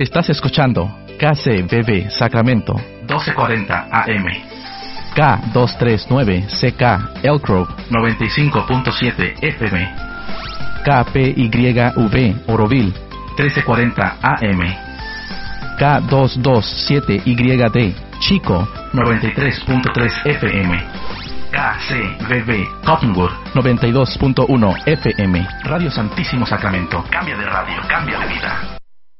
Estás escuchando KCBB Sacramento 1240 AM, K239CK Elk Grove 95.7 FM, KPYV Oroville 1340 AM, K227YD Chico 93.3 FM, KCBB Cottonwood 92.1 FM. Radio Santísimo Sacramento. Cambia de radio, cambia de vida.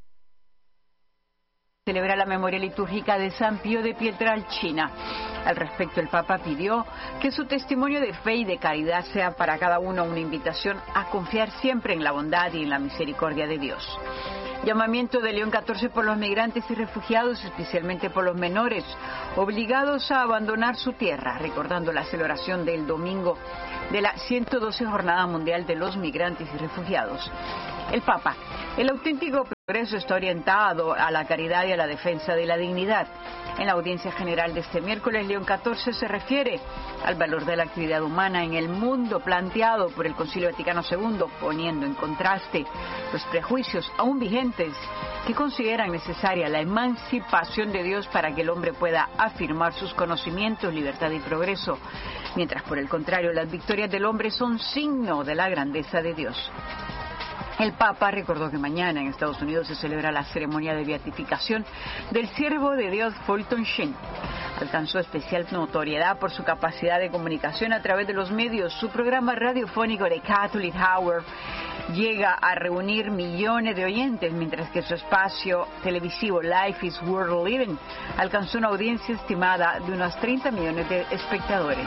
Celebra la memoria litúrgica de San Pío de Pietrelcina. Al respecto, el Papa pidió que su testimonio de fe y de caridad sea para cada uno una invitación a confiar siempre en la bondad y en la misericordia de Dios. Llamamiento de León XIV por los migrantes y refugiados, especialmente por los menores, obligados a abandonar su tierra, recordando la celebración del domingo de la 112 Jornada Mundial de los Migrantes y Refugiados. El Papa: el auténtico progreso está orientado a la caridad y a la defensa de la dignidad. En la audiencia general de este miércoles, León XIV se refiere al valor de la actividad humana en el mundo planteado por el Concilio Vaticano II, poniendo en contraste los prejuicios aún vigentes que consideran necesaria la emancipación de Dios para que el hombre pueda afirmar sus conocimientos, libertad y progreso, mientras por el contrario las victorias del hombre son signo de la grandeza de Dios. El Papa recordó que mañana en Estados Unidos se celebra la ceremonia de beatificación del siervo de Dios Fulton Sheen. Alcanzó especial notoriedad por su capacidad de comunicación a través de los medios. Su programa radiofónico The Catholic Hour llega a reunir millones de oyentes, mientras que su espacio televisivo Life is Worth Living alcanzó una audiencia estimada de unos 30 millones de espectadores.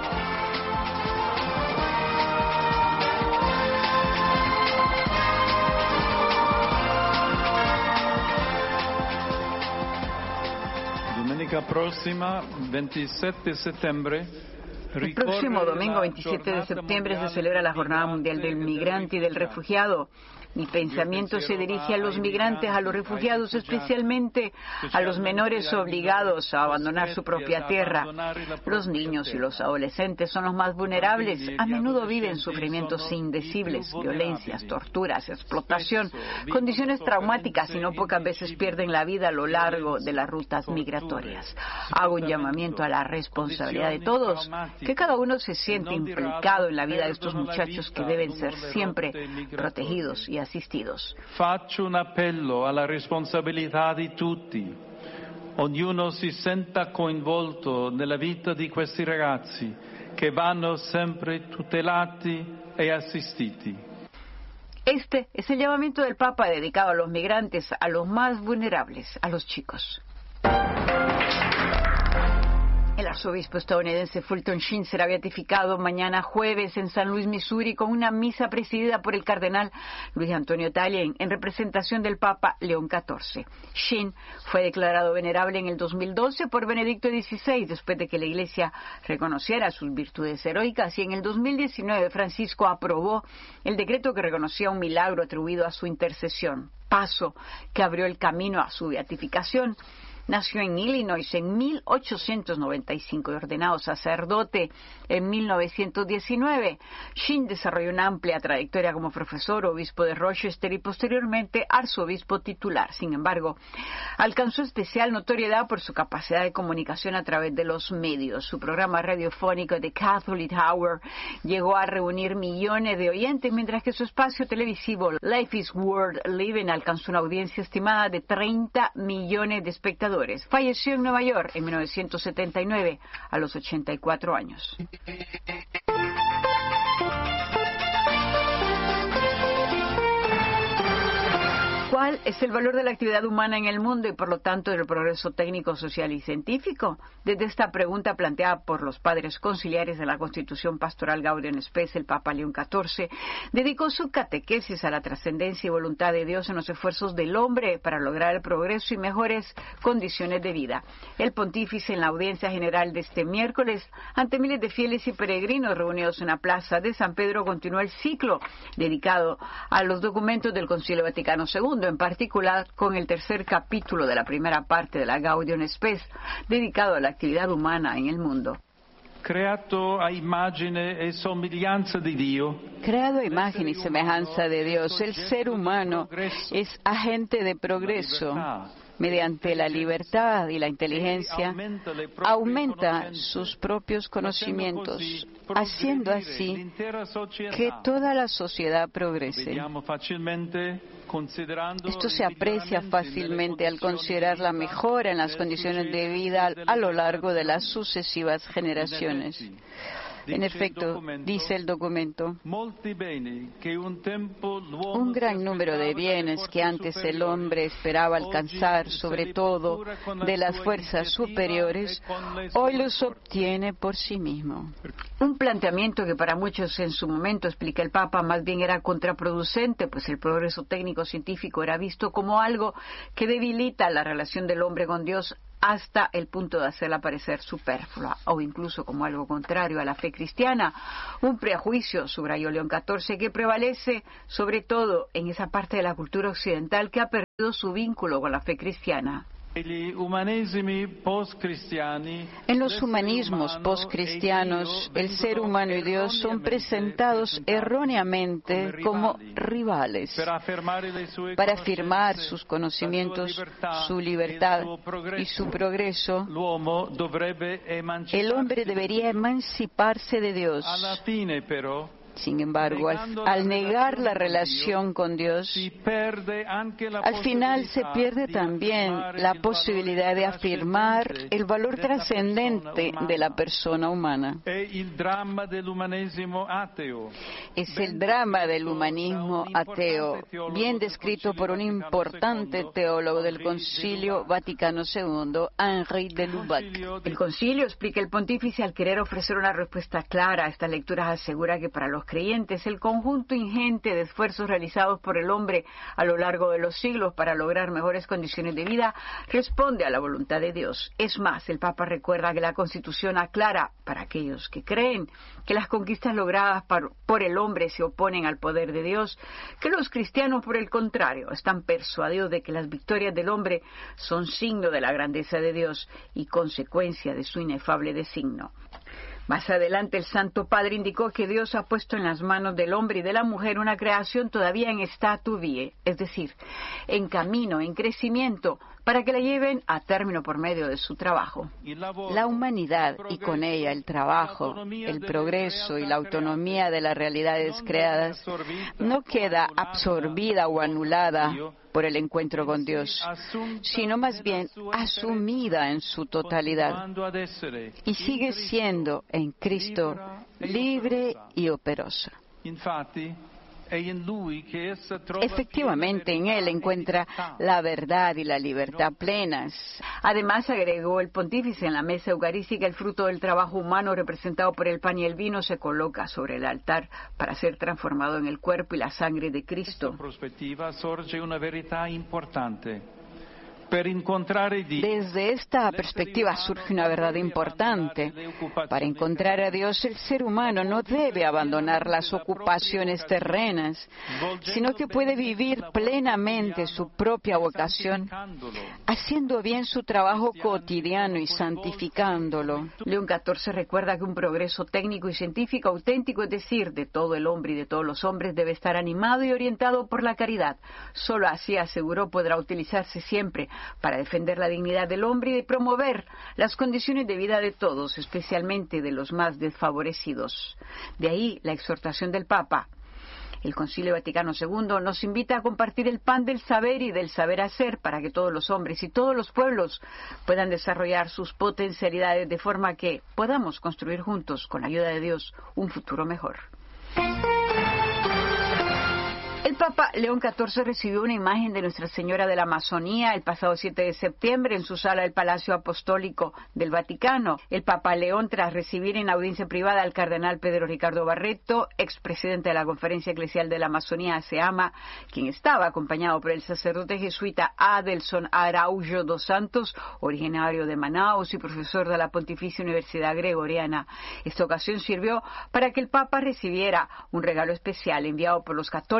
El próximo domingo 27 de septiembre se celebra la Jornada Mundial del Migrante y del Refugiado. Mi pensamiento se dirige a los migrantes, a los refugiados, especialmente a los menores obligados a abandonar su propia tierra. Los niños y los adolescentes son los más vulnerables. A menudo viven sufrimientos indecibles, violencias, torturas, explotación, condiciones traumáticas y no pocas veces pierden la vida a lo largo de las rutas migratorias. Hago un llamamiento a la responsabilidad de todos, que cada uno se siente implicado en la vida de estos muchachos que deben ser siempre protegidos y asistidos. Faccio un appello alla responsabilità di tutti. Ognuno si senta coinvolto nella vita di questi ragazzi che vanno sempre tutelati e assistiti. Este es el llamamiento del Papa dedicado a los migrantes, a los más vulnerables, a los chicos. El arzobispo estadounidense Fulton Sheen será beatificado mañana jueves en San Luis, Missouri, con una misa presidida por el cardenal Luis Antonio Tallien en representación del Papa León XIV. Sheen fue declarado venerable en el 2012 por Benedicto XVI, después de que la Iglesia reconociera sus virtudes heroicas, y en el 2019 Francisco aprobó el decreto que reconocía un milagro atribuido a su intercesión, paso que abrió el camino a su beatificación. Nació en Illinois en 1895 y ordenado sacerdote en 1919. Sheen desarrolló una amplia trayectoria como profesor, obispo de Rochester y posteriormente arzobispo titular. Sin embargo, alcanzó especial notoriedad por su capacidad de comunicación a través de los medios. Su programa radiofónico The Catholic Hour llegó a reunir millones de oyentes, mientras que su espacio televisivo Life is Worth Living alcanzó una audiencia estimada de 30 millones de espectadores. Falleció en Nueva York en 1979 a los 84 años. ¿Cuál es el valor de la actividad humana en el mundo y por lo tanto del progreso técnico, social y científico? Desde esta pregunta planteada por los padres conciliares de la Constitución Pastoral Gaudium Spes, el Papa León XIV dedicó su catequesis a la trascendencia y voluntad de Dios en los esfuerzos del hombre para lograr el progreso y mejores condiciones de vida. El pontífice, en la audiencia general de este miércoles, ante miles de fieles y peregrinos reunidos en la plaza de San Pedro, continuó el ciclo dedicado a los documentos del Concilio Vaticano II, en particular con el tercer capítulo de la primera parte de la Gaudium Spes, dedicado a la actividad humana en el mundo. creato a immagine e somiglianza di Dio. Creado a imagen y semejanza de Dios, el ser humano es agente de progreso. Mediante la libertad y la inteligencia, aumenta sus propios conocimientos, haciendo así que toda la sociedad progrese. Esto se aprecia fácilmente al considerar la mejora en las condiciones de vida a lo largo de las sucesivas generaciones. En efecto, dice el documento, un gran número de bienes que antes el hombre esperaba alcanzar, sobre todo de las fuerzas superiores, hoy los obtiene por sí mismo. Un planteamiento que para muchos en su momento, explica el Papa, más bien era contraproducente, pues el progreso técnico-científico era visto como algo que debilita la relación del hombre con Dios hasta el punto de hacerla parecer superflua, o incluso como algo contrario a la fe cristiana, un prejuicio, subrayó León XIV, que prevalece sobre todo en esa parte de la cultura occidental que ha perdido su vínculo con la fe cristiana. En los humanismos postcristianos, el ser humano y Dios son presentados erróneamente como rivales. Para afirmar sus conocimientos, su libertad y su progreso, el hombre debería emanciparse de Dios. Sin embargo, al negar la relación con Dios, al final se pierde también la posibilidad de afirmar el valor trascendente de la persona humana. Es el drama del humanismo ateo, bien descrito por un importante teólogo del Concilio Vaticano II, Henri de Lubac. El concilio, explica el pontífice, al querer ofrecer una respuesta clara a estas lecturas, asegura que para los creyentes, el conjunto ingente de esfuerzos realizados por el hombre a lo largo de los siglos para lograr mejores condiciones de vida responde a la voluntad de Dios. Es más, el Papa recuerda que la Constitución aclara, para aquellos que creen que las conquistas logradas por el hombre se oponen al poder de Dios, que los cristianos, por el contrario, están persuadidos de que las victorias del hombre son signo de la grandeza de Dios y consecuencia de su inefable designo. Más adelante, el Santo Padre indicó que Dios ha puesto en las manos del hombre y de la mujer una creación todavía en statu vie, es decir, en camino, en crecimiento, para que la lleven a término por medio de su trabajo. La humanidad, y con ella el trabajo, el progreso y la autonomía de las realidades creadas, no queda absorbida o anulada por el encuentro con Dios, sino más bien asumida en su totalidad, y sigue siendo en Cristo libre y operosa. Efectivamente, en Él encuentra la verdad y la libertad plenas. Además, agregó el pontífice, en la mesa eucarística el fruto del trabajo humano representado por el pan y el vino se coloca sobre el altar para ser transformado en el cuerpo y la sangre de Cristo. Desde esta perspectiva surge una verdad importante. Para encontrar a Dios, el ser humano no debe abandonar las ocupaciones terrenas, sino que puede vivir plenamente su propia vocación, haciendo bien su trabajo cotidiano y santificándolo. León XIV recuerda que un progreso técnico y científico auténtico, es decir, de todo el hombre y de todos los hombres, debe estar animado y orientado por la caridad. Solo así, aseguró, podrá utilizarse siempre para defender la dignidad del hombre y promover las condiciones de vida de todos, especialmente de los más desfavorecidos. De ahí la exhortación del Papa. El Concilio Vaticano II nos invita a compartir el pan del saber y del saber hacer para que todos los hombres y todos los pueblos puedan desarrollar sus potencialidades de forma que podamos construir juntos, con la ayuda de Dios, un futuro mejor. El Papa León XIV recibió una imagen de Nuestra Señora de la Amazonía el pasado 7 de septiembre en su sala del Palacio Apostólico del Vaticano. El Papa León, tras recibir en audiencia privada al cardenal Pedro Ricardo Barreto, expresidente de la Conferencia Eclesial de la Amazonía, SEAMA, quien estaba acompañado por el sacerdote jesuita Adelson Araújo dos Santos, originario de Manaus y profesor de la Pontificia Universidad Gregoriana. Esta ocasión sirvió para que el Papa recibiera un regalo especial enviado por los católicos de la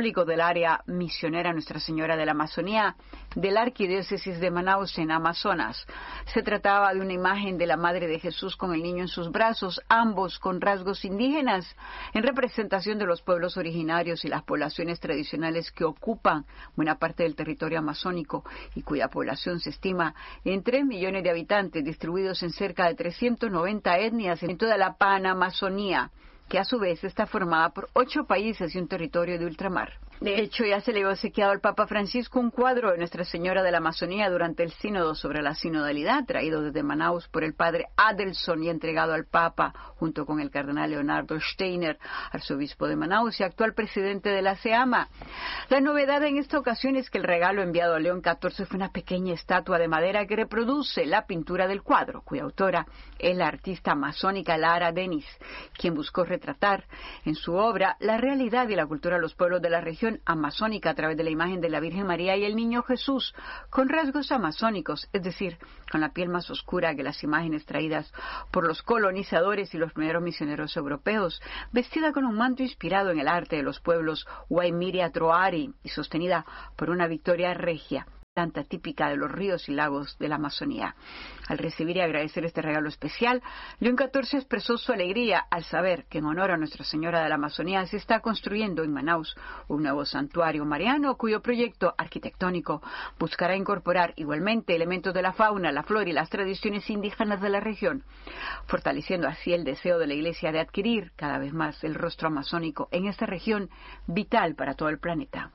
área misionera Nuestra Señora de la Amazonía de la Arquidiócesis de Manaus en Amazonas. Se trataba de una imagen de la Madre de Jesús con el niño en sus brazos, ambos con rasgos indígenas, en representación de los pueblos originarios y las poblaciones tradicionales que ocupan buena parte del territorio amazónico y cuya población se estima en 3 millones de habitantes distribuidos en cerca de 390 etnias en toda la Panamazonía, que a su vez está formada por 8 países y un territorio de ultramar. De hecho, ya se le había obsequiado al Papa Francisco un cuadro de Nuestra Señora de la Amazonía durante el sínodo sobre la sinodalidad, traído desde Manaus por el padre Adelson y entregado al Papa, junto con el cardenal Leonardo Steiner, arzobispo de Manaus y actual presidente de la SEAMA. La novedad en esta ocasión es que el regalo enviado a León XIV fue una pequeña estatua de madera que reproduce la pintura del cuadro, cuya autora es la artista amazónica Lara Denis, quien buscó retratar en su obra la realidad y la cultura de los pueblos de la región amazónica a través de la imagen de la Virgen María y el Niño Jesús, con rasgos amazónicos, es decir, con la piel más oscura que las imágenes traídas por los colonizadores y los primeros misioneros europeos, vestida con un manto inspirado en el arte de los pueblos Waimiria Troari y sostenida por una Victoria regia, planta típica de los ríos y lagos de la Amazonía. Al recibir y agradecer este regalo especial, León XIV expresó su alegría al saber que en honor a Nuestra Señora de la Amazonía se está construyendo en Manaus un nuevo santuario mariano cuyo proyecto arquitectónico buscará incorporar igualmente elementos de la fauna, la flora y las tradiciones indígenas de la región, fortaleciendo así el deseo de la Iglesia de adquirir cada vez más el rostro amazónico en esta región vital para todo el planeta.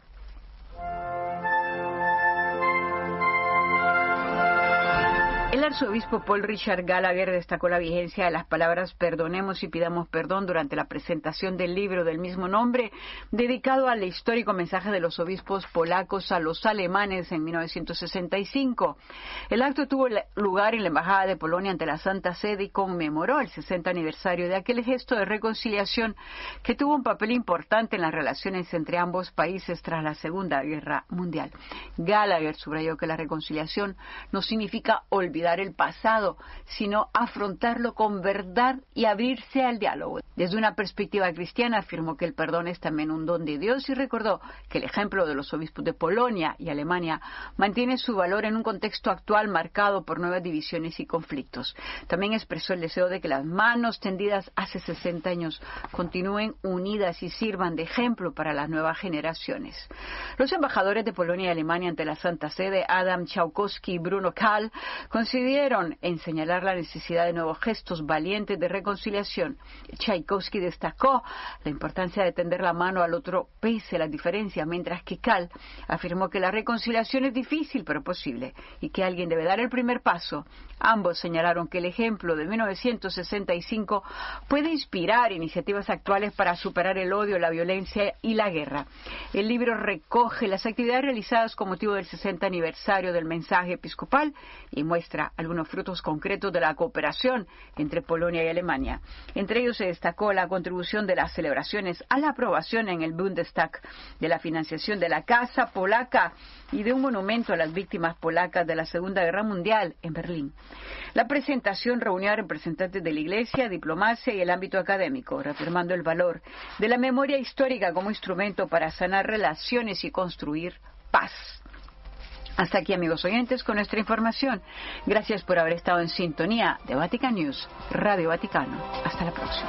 El arzobispo Paul Richard Gallagher destacó la vigencia de las palabras perdonemos y pidamos perdón durante la presentación del libro del mismo nombre, dedicado al histórico mensaje de los obispos polacos a los alemanes en 1965. El acto tuvo lugar en la Embajada de Polonia ante la Santa Sede y conmemoró el 60 aniversario de aquel gesto de reconciliación que tuvo un papel importante en las relaciones entre ambos países tras la Segunda Guerra Mundial. Gallagher subrayó que la reconciliación no significa olvidar el pasado, sino afrontarlo con verdad y abrirse al diálogo. Desde una perspectiva cristiana afirmó que el perdón es también un don de Dios y recordó que el ejemplo de los obispos de Polonia y Alemania mantiene su valor en un contexto actual marcado por nuevas divisiones y conflictos. También expresó el deseo de que las manos tendidas hace 60 años continúen unidas y sirvan de ejemplo para las nuevas generaciones. Los embajadores de Polonia y Alemania ante la Santa Sede, Adam Tchaikovsky y Bruno Kahl, coincidieron en señalar la necesidad de nuevos gestos valientes de reconciliación. Tchaikovsky destacó la importancia de tender la mano al otro pese a las diferencias, mientras que Kahl afirmó que la reconciliación es difícil pero posible y que alguien debe dar el primer paso. Ambos señalaron que el ejemplo de 1965 puede inspirar iniciativas actuales para superar el odio, la violencia y la guerra. El libro recoge las actividades realizadas con motivo del 60 aniversario del mensaje episcopal y muestra algunos frutos concretos de la cooperación entre Polonia y Alemania. Entre ellos se destacó la contribución de las celebraciones a la aprobación en el Bundestag de la financiación de la Casa Polaca y de un monumento a las víctimas polacas de la Segunda Guerra Mundial en Berlín. La presentación reunió a representantes de la Iglesia, diplomacia y el ámbito académico, reafirmando el valor de la memoria histórica como instrumento para sanar relaciones y construir paz. Hasta aquí, amigos oyentes, con nuestra información. Gracias por haber estado en sintonía de Vatican News, Radio Vaticano. Hasta la próxima.